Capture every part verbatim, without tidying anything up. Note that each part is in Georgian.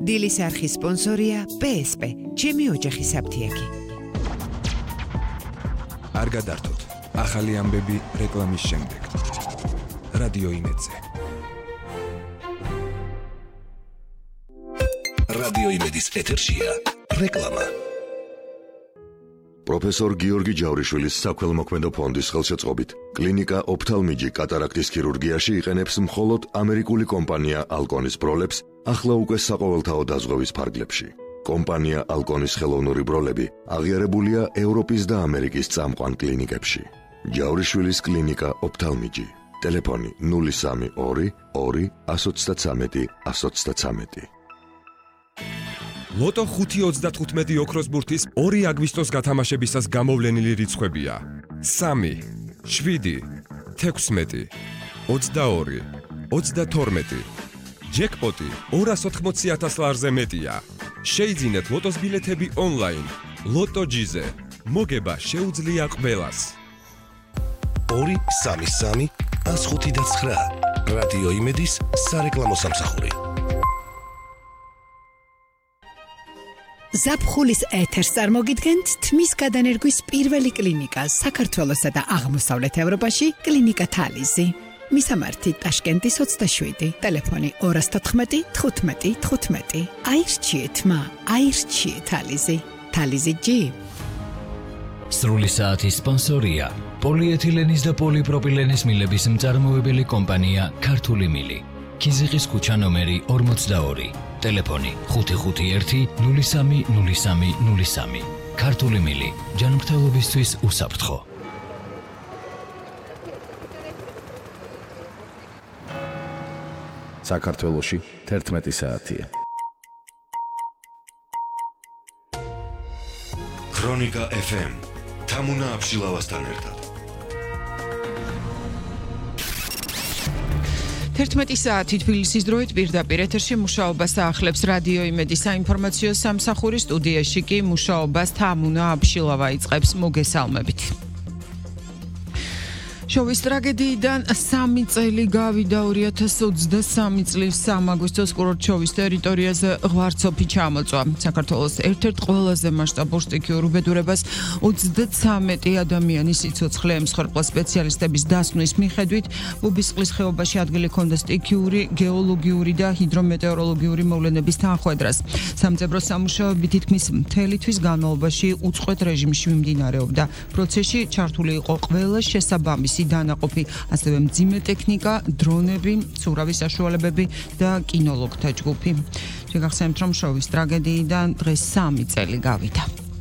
დილის არხის სპონსორია პე ეს პე, ჩემი ოჯახის აფთიაქი. არ გადართოთ, ახალი ამბები რეკლამის შემდეგ. რადიო იმედზე. რადიო იმედის ეთერშია რეკლამა. პროფესორ გიორგი ჯავრიშვილის საქველმოქმედო ფონდის ხელშეწყობით კლინიკა ოფთალმიჯი კატარაქტის ქირურგიაში იყენებს მხოლოდ ამერიკული კომპანია ალკონის ბროლებს ახლა უკვე საყოველთაო დაზღვევის ფარგლებში. კომპანია ალკონის ხელოვნური ბროლები აღიარებულია ევროპის და ამერიკის წამყვან კლინიკებში. ჯავრიშვილის კლინიკა ოფთალმიჯი. ტელეფონი ნული სამი ორი ორი εκατო ოცდათვრამეტი εκατო ოცდათვრამეტი. ლოტო ხუთი ოცდათხუთმეტი ოქროს ბურთის ორი აგვისტოს გათამაშებისას გამოვლენილი რიცხვებია: სამი, შვიდი, თექვსმეტი, ოცდაორი, ოცდათორმეტი. ჯეკპოტი ორას ოთხმოცი ათას ლარზე მეტია. შეიძინეთ ლოტოს ბილეთები ონლაინ. ლოტო ჯიზე. მოგება შეუძლია ყველას. ორი სამი სამი ას ხუთი და ცხრა. რადიო იმედის სარეკლამო სამსახური. ზაფხულის ეთერს წარმოგიდგენთ თმის გადანერგვის პირველი კლინიკა საქართველოსა და აღმოსავლეთ ევროპაში კლინიკა თალიზი. მისამართი ტაშკენტის ოცდაშვიდი, ტელეფონი ორას თოთხმეტი თხუთმეტი თხუთმეტი. აირჩიეთ მა, აირჩიეთ თალიზი. თალიზი ჯი. სრული საათის სპონსორია პოლიეთილენის და პოლიპროპილენის მილების მწარმოებელი კომპანია ქართული მილი. ქიზიყის ქუჩა ნომერი ორმოცდაორი. ტელეფონი ხუთი ხუთი ერთი ნული სამი ნული სამი ნული სამი. ქართული მილი ჯანმრთელობისთვის უსაფრთხო. საქართველოში თერთმეტი საათია. ქრონიკა ეფ ემ თამუნა აბშილავასთან ერთად. თერთმეტი საათი თბილისის დროით პირდაპირ ეთერში მუშაობას აახლებს რადიო იმედის საინფორმაციო სამსახური. სტუდიაში კი მუშაობას თამუნა აბშილავა იწყებს. მოგესალმებით. შოვის ტრაგედიიდან სამი წელი გავიდა. ორი ათას ოცდასამი წლის სამ აგვისტოს კურორტ-შოვის ტერიტორიაზე ღვარცოფი ჩამოწვა. საქართველოს ერთ-ერთ ყველაზე მასშტაბურ სტიქიურ უბედურებას ოცდათვრამეტი ადამიანის სიცოცხლე ემსხვერპლა. სპეციალისტების დასკვნის მიხედვით ბუბისწყლის ხეობაში ადგილი ჰქონდა სტიქიური, გეოლოგიური და ჰიდრომეტეოროლოგიური მოვლენების თანხwebdrას. სამწებრო სამუშაოები თითქმის მთელი თვის განმავლობაში უწყვეტ რეჟიმში მიმდინარეობდა. პროცესში ჩართული იყო ყველა შესაბამისი დანაყოფი, ასევე მძიმე ტექნიკა, დრონები, ცურავის საშუალებები და კინოლოგთა ჯგუფი. შეგახსენებთ, რომ შოვის ტრაგედიიდან დღეს სამი წელი გავიდა.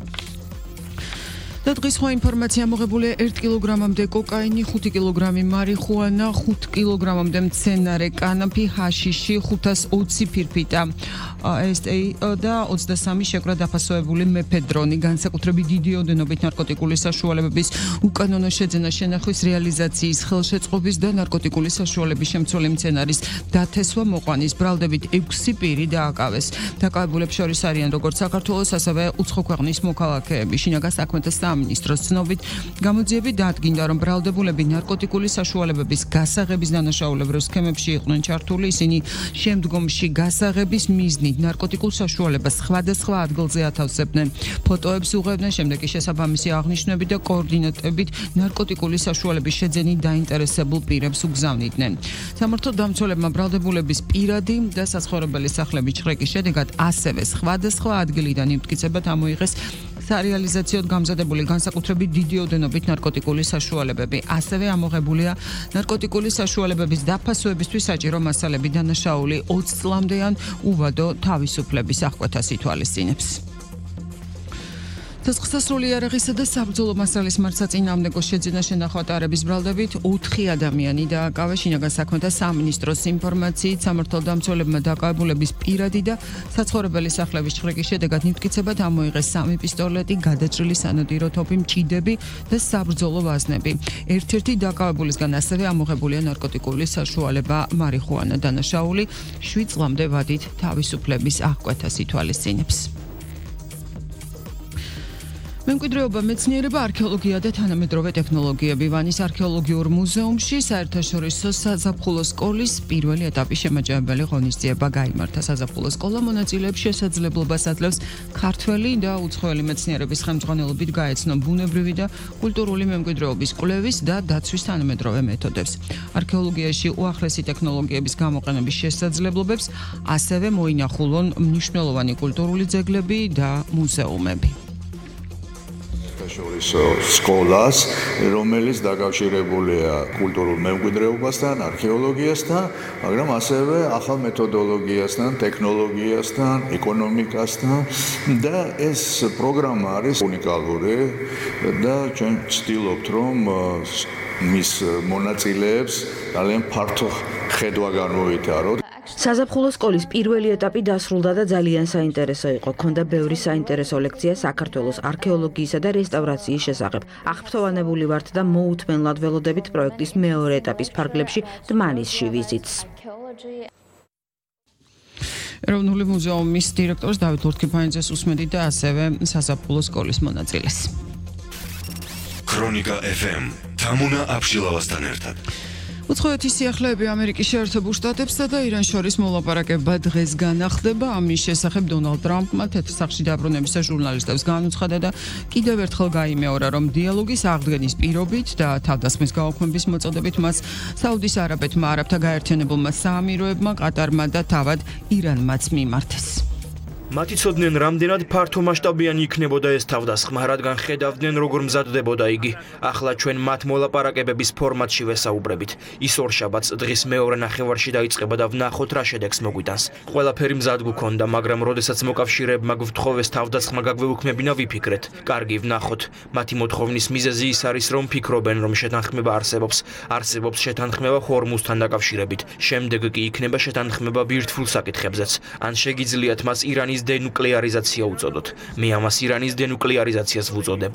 და დღის სხვა ინფორმაცია მოღებულია ერთ კილოგრამამდე კოკაინი, ხუთი კილოგრამი მარიხუანა, ხუთი კილოგრამამდე მცენარე კანაფი, ჰაშიში, ხუთას ოცი ფირფიტა ეს ეი და ოცდასამი შეკრა დაფასოებული მეფედრონი. განსაკუთრებით დიდი ოდენობით ნარკოტიკული საშუალებების უკანონო შეძენა, შენახვის რეალიზაციის, ხელშეწყობის და ნარკოტიკული საშუალების შემცველი მცენარის დათესვა მოყვანის ბრალდებით ექვსი პირი დააკავეს. დაკავებულებს შორის არიან როგორც საქართველოს, ასევე უცხო ქვეყნის მოქალაქეები. შინაგან საქმეთა სამინისტროს ცნობით, გამოძიებით დადგინდა, რომ ბრალდებულები ნარკოტიკული საშუალებების გასაღების დანაშაულებრივ სქემებში იყვნენ ჩართული. ისინი შემდგომში გასაღების მიზნით ნარკოტიკულ საშუალებას სხვადასხვა ადგილზე ათავსებდნენ, ფოტოებს უღებდნენ, შემდეგ კი შესაბამისი აღნიშვნები და კოორდინატებით ნარკოტიკული საშუალების შეძენით დაინტერესებულ პირებს უგზავნიდნენ. სამართო დამცველებმა ბრალდებულების პირადი და საცხოვრებელი სახლების ჩხრეკის შედეგად ასევე სხვადასხვა ადგილიდან იმტკიცებად ამოიღეს სარეალიზაციოდ გამზადებული განსაკუთრებით დიდი ოდენობით ნარკოტიკული საშუალებები. ასევე ამოღებულია ნარკოტიკული საშუალებების დაფასოებისთვის საჭირო მასალები. დანაშაული ოცი წლამდე ან უვადო თავისუფლების აღკვეთას ითვალისწინებს. ცოცხლსასროლი იარაღისა და საბრძოლო მასალის მარცხაწინააღმდეგო შეძენა შენახვატარების ბრალდებით ოთხი ადამიანი დააკავეს. შინაგან საქმეთა სამინისტროს ინფორმაციით, სამართალდამცველებმა დაკავებულების პირადი და საცხოვრებელი სახლების ჩხრეკის შედეგად იმტკიცებად ამოიღეს სამი პისტოლეტი, გადაჭრილი სანადირო თოფი, მჭიდები და საბრძოლო ვაზნები. ერთ-ერთი დაკავებულისგან ასევე ამოღებულია ნარკოტიკული საშუალება მარიხუანა. დანაშაული შვიდ წლამდე ვადით თავისუფლების აღკვეთას ითვალისწინებს. მემკვიდრეობა, მეცნიერება, არქეოლოგია და თანამედროვე ტექნოლოგიები. ვანის არქეოლოგიურ მუზეუმში საერთაშორისო საზაფხულო სკოლის პირველი ეტაპის შემაჯამებელი ღონისძიება გაიმართა. საზაფხულო სკოლა მონაწილეებს შესაძლებლობას აძლევს ქართველი და უცხოელი მეცნიერების ხელმძღვანელობით გაეცნო ბუნებრივი და კულტურული მემკვიდრეობის კვლევის და დაცვის თანამედროვე მეთოდებს. არქეოლოგიაში უახლესი ტექნოლოგიების გამოყენების შესაძლებლობებს ასევე მოინახულონ მნიშვნელოვანი კულტურული ძეგლები და მუზეუმები. საერთაშორისო სკოლას, რომელიც დაკავშირებულია კულტურულ მემკვიდრეობასთან, არქეოლოგიასთან, მაგრამ ასევე ახალ მეთოდოლოგიასთან, ტექნოლოგიასთან, ეკონომიკასთან და ეს პროგრამა არის უნიკალური და ჩვენ ვცდილობთ, რომ მის მონაწილეებს ძალიან ფართო ხედვა განუვითაროთ. საზაფხულო სკოლის პირველი ეტაპი დასრულდა და ძალიან საინტერესო იყო. ქონდა ბევრი საინტერესო ლექცია საქართველოს არქეოლოგიისა და რესტავრაციის შესახებ. აღფრთოვანებული ვართ და მოუთმენლად ველოდებით პროექტის მეორე ეტაპის ფარგლებში დმანისში ვიზიტს. ეროვნული მუზეუმის დირექტორს დავით ლურთქიფანიძეს უსმენთ და ასევე საზაფხულო სკოლის მონაწილეს. ქრონიკა ეფ ემ თამუნა აფშილავასთან ერთად. უცხოეთის სიახლეები ამერიკის შეერთებულ შტატებსა და ირანს შორის მოლაპარაკება დღეს განახდება. ამის შესახებ დონალდ ტრამპმა თეთრ სახლში დაბრუნებისა ჟურნალისტებს განუცხადა და კიდევ ერთხელ გაიმეორა, რომ დიალოგის აღდგენის პირობით და თავდასხმის გაუქმების მოწოდებით მას საუდის არაბეთმა, არაბთა გაერთიანებულმა საამიროებმა, ყატარმა და თავად ირანმაც მიმართეს. მათი ცოდნენ რამდენად ფართო მასშტაბიანი იქნებოდა ეს თავდასხმა, რადგან ხედავდნენ როგორ მზადდებოდა იგი. ახლა ჩვენ მათ მოლაპარაკებების ფორმატში ვესაუბრებით. ის ორშაბათს დღის მეორე ნახევარში დაიწყება და ვნახოთ რა შედეგს მოგვიტანს. ყველაფერი მზად გქონდა, მაგრამ როდესაც მოკავშირეებმა გვთხოვეს თავდასხმა გაგვეუქმებინა, ვიფიქრეთ. კარგი, ვნახოთ. მათი მოთხოვნის მიზეზი ის არის, რომ ფიქრობენ, რომ შეთანხმება არსებობს. არსებობს შეთანხმება ჰორმუზთან დაკავშირებით. შემდეგ კი იქნება შეთანხმება ბირთვულ საკითხებზეც. ან შეგიძლიათ მას ირანის დენუკლეარიზაცია უწოდოთ. მე ამას ირანის დენუკლეარიზაციას ვუწოდებ.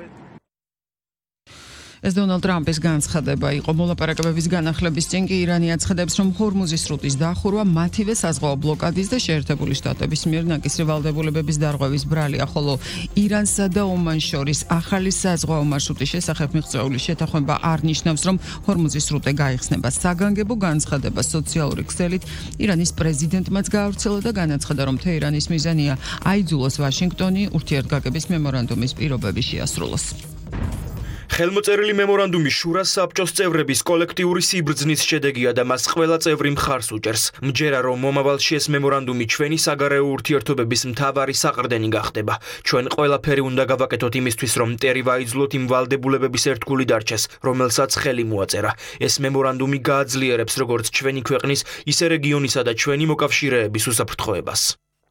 ეს დონალდ ტრამპის განცხადება იყო. მოლაპარაკებების განახლების წინ კი ირანი აცხადებს, რომ ჰორმუზის სრუტის დახურვა მათივე საზღვაო ბლოკადის და შეერთებული შტატების მიერ ნაკისრი ვალდებულებების დარღვევის ბრალია, ხოლო ირანსა და ომანს შორის ახალი საზღვაო მარშრუტის შესახებ მიღწეული შეთანხმება არ ნიშნავს, რომ ჰორმუზის სრუტე გაიხსნება. საგანგებო განცხადება სოციალური ქსელით ირანის პრეზიდენტმაც გაავრცელა და განაცხადა, რომ თეირანის მიზანია აიძულოს ვაშინგტონი ურთიერთგაგების მემორანდუმის პირობები შეასრულოს. ხელმოწერილი მემორანდუმი შურას საბჭოს წევრების კოლექტიური სიბრძნის შედეგია და მას ყველა წევრი მხარს უჭერს. მჯერა, რომ მომავალში ეს მემორანდუმი ჩვენი საგარეო ურთიერთობების მთავარი საყრდენი გახდება. ჩვენ ყველაფერი უნდა გავაკეთოთ იმისთვის, რომ მტერი ვაიძულოთ იმ ვალდებულებების ერთგული დარჩეს, რომელსაც ხელი მოაწერა. ეს მემორანდუმი გააძლიერებს როგორც ჩვენი ქვეყნის, ისე რეგიონისა და ჩვენი მოკავშირეების უსაფრთხოებას.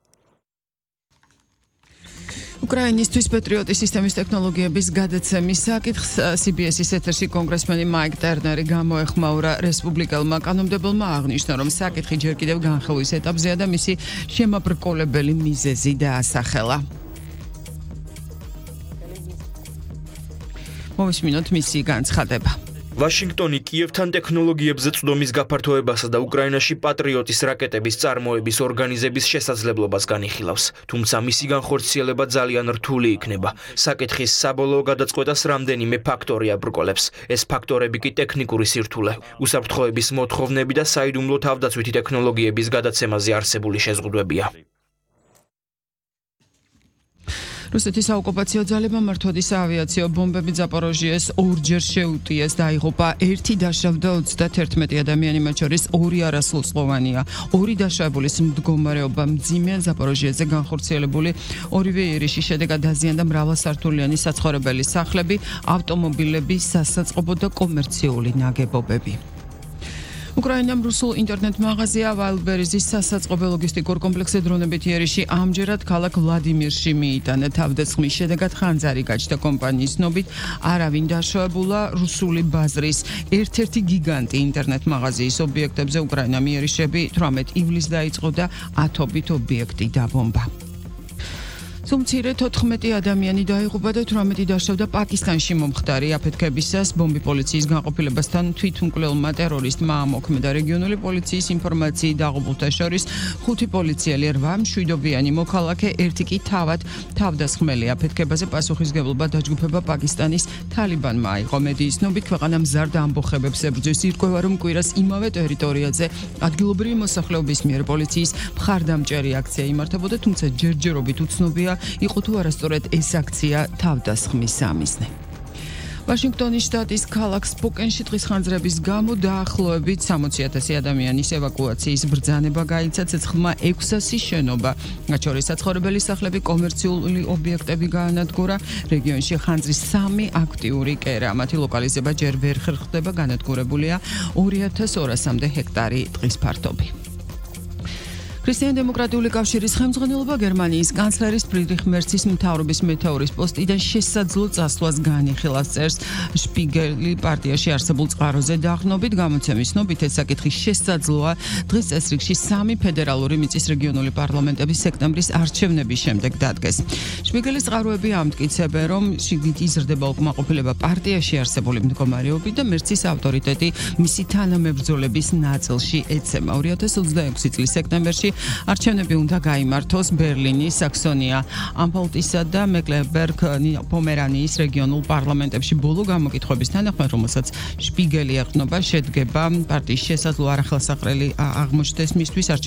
უკრაინისთვის პეტრიოტი სისტემის ტექნოლოგიების გადაცემის საკითხს სი ბი ეს-ის ეთერში კონგრესმენი მაიკ ტერნერი გამოეხმაურა. რესპუბლიკელმა კანონმდებელმა აღნიშნა, რომ საკითხი ჯერ კიდევ განხილვის ეტაპზეა და მისი შემაბრკოლებელი მიზეზი დაასახელა. მოვისმინოთ მისი განცხადება. ვაშინგტონი კიევთან ტექნოლოგიებზე წვდომის გაფართოებასა და უკრაინაში პატრიოტის რაკეტების წარმოების ორგანიზების შესაძლებლობას განიხილავს. თუმცა მისი განხორციელება ძალიან რთული იქნება. საკითხის საბოლოო გადაწყვეტას რამდენიმე ფაქტორი აბრკოლებს. ეს ფაქტორები კი ტექნიკური სირთულე, უსაფრთხოების მოთხოვნები და საიდუმლო თავდაცვითი ტექნოლოგიების გადაცემაზე არსებული შეზღუდვებია. რუსეთის საოკუპაციო ძალებმა მართვადის საავიაციო ბომბები ზაპოროჟიეს ორჯერ შეუტიეს. დაიღუპა ერთი დაშავდა ოცდაათერთმეტი ადამიანი, მათ შორის ორი არასრულწლოვანია. ორი დაშავებულის მდგომარეობა მძიმეა. ზაპოროჟიეზე განხორციელებული ორივე იერიშის შედეგად დაზიანდა მრავალსართულიანი საცხოვრებელი სახლები, ავტომობილები, სასაწყობო და კომერციული ნაგებობები. უკრაინამ რუსულ ინტერნეტ მაღაზია Wildberries-ის სასაწყობე ლოგისტიკურ კომპლექსზე დრონებით იერიში ამჯერად ქალაქ ვლადიმირში მიიტანა. თავდასხმის შედეგად ხანძარი გაჩნდა. კომპანიის ცნობით არავინ დაშავებულა. რუსული ბაზრის ერთ-ერთი გიგანტი ინტერნეტ მაღაზიის ობიექტებზე უკრაინამ იერიშები თვრამეტ ივლისს დაიწყო და ათობით ობიექტი დაბომბა. Სუმცირე თოთხმეტი ადამიანი დაიღუპა და თვრამეტი დაშავდა პაკისტანში მომხდარი აფეთქებისას ბომბი პოლიციის განყოფილებასთან თვითმკვლელმა ტერორისტმა ამოქმედა რეგიონული პოლიციის ინფორმაციით დაღუპულთა შორის ხუთი პოლიციელი, რვა მშვიდობიანი მოქალაქე, ერთი კი თავად თავდასხმელი. აფეთქებაზე პასუხისგებლობა დაჯგუფება პაკისტანის თალიბანმა აიღო. მედიის ცნობით ქვეყანა მზარდ ამბოხებებს ებრძვის. ირკვევა, რომ კვირას იმავე ტერიტორიაზე ადგილობრივი მოსახლეობის მიერ პოლიციის მხარდამჭერი აქცია იმართებოდა, თუმცა ჯერჯერობით უცნობია იყო თუ არასწორად ეს აქცია თავდასხმის სამიზნე. ვაშინგტონის შტატის ქალაქ სპოკენში დღის ხანძრების გამო დაახლოებით სამოცი ათასი ადამიანის ევაკუაციის ბრძანება გაიცა, ცეცხლმა ექვსასი შენობა, მათ შორის საცხოვრებელი სახლები, კომერციული ობიექტები გაანადგურა. რეგიონში ხანძრის სამი აქტიური კერა, მათი ლოკალიზება ჯერ ვერ ხერხდება, განადგურებულია ორი ათას ორასამდე ჰექტარი ტყის ფართობი. ქრისტიან-დემოკრატიული კავშირის ხელმძღვანელობა გერმანიის კანცლერის ფრიდრიხ მერცის მთავრობის მეთაურის პოსტიდან შესაძლო წასვლას განიხილავს, წერს შპიგელი პარტიაში არსებულ წყაროზე დაღნობით. გამოცემის ცნობით ეს საკითხი შესაძლოა დღის წესრიგში სამი ფედერალური მიწის რეგიონული პარლამენტების სექტემბრის არჩევნების შემდეგ დადგეს. შპიგელის წყაროები ამტკიცებენ, რომ შიგნით იზრდება უკმაყოფილება პარტიაში არსებული მდგომარეობით და მერცის ავტორიტეტი მისი თანამებრძოლების ნაწილში ეცემა. ორი ათას ოცდაექვსი წლის სექტემბერში არჩევნები უნდა გაიმართოს ბერლინის, საქსონია, ანჰალტისა და მეკლენბურგ-პომერანიის რეგიონულ პარლამენტებში. ბოლო გამოკითხვების თანახმად, რომელსაც შპიგელი ეყრდნობა, შედგება პარტიის შესაძლო არახელსაყრელი აღმოჩნდეს მისთვის